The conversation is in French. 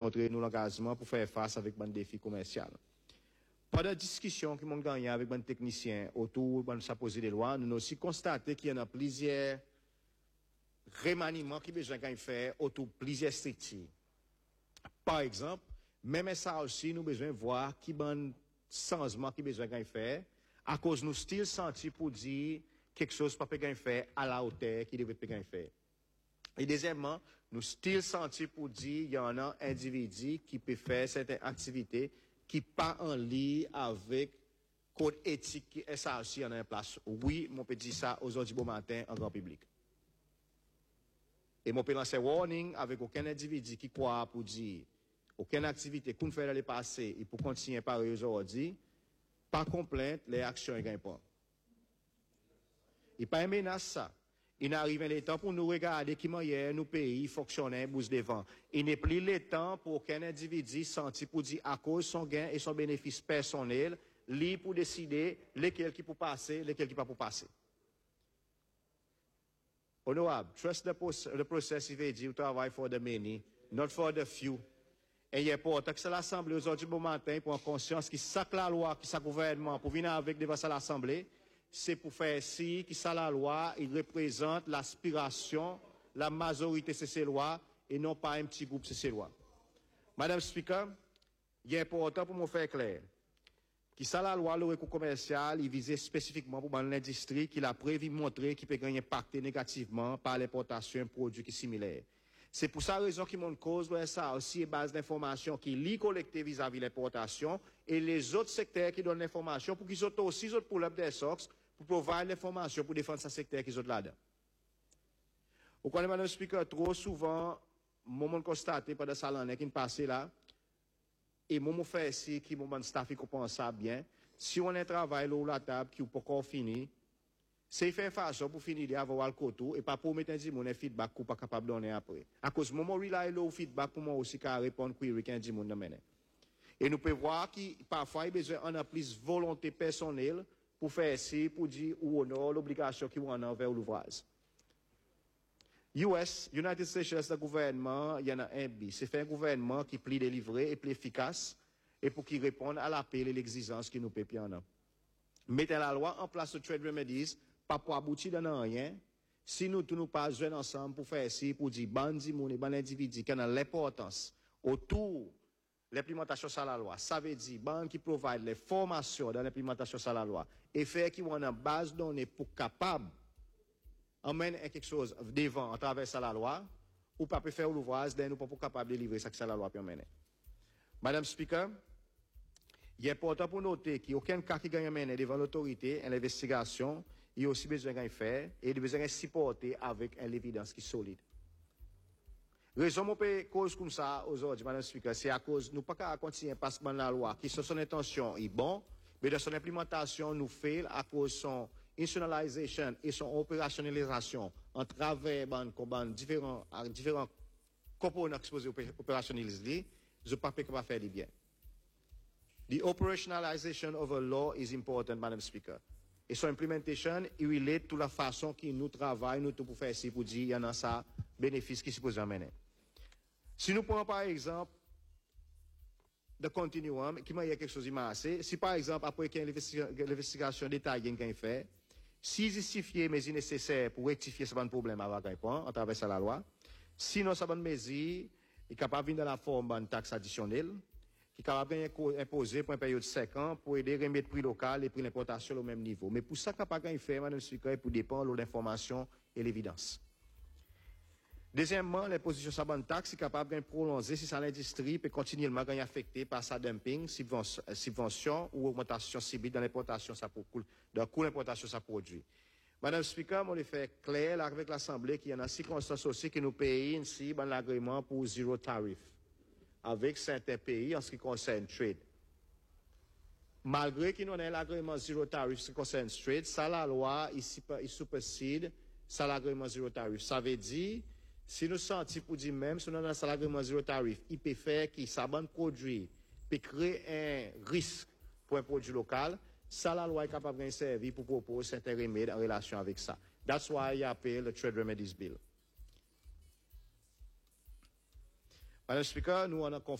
montrer nous l'engagement pour faire face avec un défi commercial. Pendant la discussion que nous gagné avec les techniciens autour de sa poser des lois, nous avons aussi constaté qu'il y en a plusieurs remaniements qui besoin de faire autour de plusieurs structures. Par exemple, même ça aussi, nous besoin de voir qui bon changement qui besoin de faire à cause nous style senti pour dire quelque chose pas peut faire à la hauteur qui devait peut faire. Et deuxièmement, nous style senti pour dire il y en a un individu qui peut faire certaines activités qui pas en lien avec code éthique qui est ça aussi en place. Oui, mon peut dire ça aujourd'hui bon matin en grand public. Et mon peut lancer warning avec aucun individu qui croit pour dire aucune activité qu'on fait dans le passé et pour continuer par aujourd'hui, pas complainte, les actions ne gagnent pas. Et pas une menace ça. Il n'arrive le temps pour nous regarder comment nos pays fonctionnent bout devant. Il n'est plus le temps pour aucun individu senti pour dire à cause de son gain et son bénéfice personnel, lui pour décider lesquels qui pour passer, lesquels qui pas pour passer. Honorable, trust the process, il veut dire, travail for the many, not for the few. Et il est important que l'Assemblée aujourd'hui bon matin pour en conscience qui sac la loi, qui sa gouvernement pour venir avec devant l'Assemblée, c'est pour faire si qui ça la loi, il représente l'aspiration, la majorité c'est ces lois et non pas un petit groupe c'est ces lois. Madame Speaker, il est important pour me faire clair qui ça la loi le recours commercial, il visait spécifiquement pour l'industrie qui l'a prévu montrer qui peut gagner impacté négativement par l'importation de produits qui similaires. C'est pour ça raison qui montre cause ça aussi base d'information qui lie collectée vis-à-vis de l'importation et les autres secteurs qui donnent l'information pour qu'ils aient aussi autres problèmes des SOX pour provide l'information pour défendre ce secteur qui sont là-dedans. Vous connaissez, Madame Speaker, trop souvent, moment constaté pendant ça l'année qui passé là, et moment fait ici, qui moment staff qui comprend ça bien, si on a un travail là où la table qui n'est pas encore fini, c'est faire façon pour finir d'avoir le coteau et pas pour mettre un feedback qu'on pas capable de donner après. À cause moment où il a le feedback pour moi aussi qu'à répondre query qu'un dit mon mener. Et nous pouvons voir qu'il parfois il besoin en a plus volonté personnelle pour faire ci, pour dire ou non l'obligation qui on a vers l'ouvrage. United States, le gouvernement, il y en a un but. C'est faire un gouvernement qui plie délivré et plus efficace et pour qu'il réponde à l'appel et l'exigence qui nous peut en a. Mettez la loi en place de trade remedies, pas pour aboutir dans rien. Si nous tous nous pas jouer ensemble pour faire ci, pour dire bandi moun et ban individu qui a l'importance autour de l'implémentation de la loi. Ça veut dire ban qui provide les formations dans l'implémentation de la loi et faire qui ont une base de données pour capable emmène quelque chose devant à travers la loi ou pas peut faire l'ouvrage d'un nous pas pour capable de livrer ça que la loi peut mener. Madame Speaker, il est important pour noter qu'il n'y a aucun cas qui gagne mener devant l'autorité et l'investigation, il y a aussi besoin de faire et il a besoin de supporter avec une évidence qui est solide. Raison pour cause comme ça aujourd'hui, Madame Speaker, c'est à cause nous pas qu'à continuer parce que la loi qui sur son intention est bon, mais dans son implémentation nous fait à cause de son institutionnalisation et son opérationnalisation en travers différents composants exposés opérationnalisés, je ne peux pas faire du bien. The operationalization of a law is important, Madam Speaker. Et son implementation, il relate to la façon qui nous travaillons, nous pour faire ci, pour dire, il y en a ça, bénéfice qui se pose amener. Si nous prenons par exemple, de continuum, qui m'a y a quelque chose de massé, si par exemple, après qu'il y a une investigation détaillée qu'il fait, si justifié, mais il est nécessaire pour rectifier ce problème avant qu'il prend, à travers la loi, sinon, ça bonne mesure est capable de venir dans la forme d'une taxe additionnelle, qui est capable d'imposer pour une période de 5 ans pour aider à remettre le prix local et prix d'importation au même niveau. Mais pour ça, capable de faire, Madame Speaker, pour dépendre de l'information et l'évidence. Deuxièmement, l'imposition sur la taxe est capable de prolonger si l'industrie peut continuellement être affectée par sa dumping, subvention ou augmentation subie dans l'importation de coût d'importation de sa produit. Madame Speaker, on le fait clair avec l'Assemblée qu'il y en a circonstances aussi qui nous payent ici dans l'agrément pour zéro tarif avec certains pays en ce qui concerne trade. Malgré qu'il y ait l'agrément zéro tarif en ce qui concerne trade, ça la loi il supersede ça l'agrément zéro tarif. Ça veut dire si nous sentons pour dire même si nous avons l'agrément zéro tarif, il peut faire que ça bon produit peut créer un risque pour un produit local. Ça, la loi est capable de servir pour proposer certains remèdes en relation avec ça. That's why I appelle le Trade Remedies Bill. Madame Speaker, nous en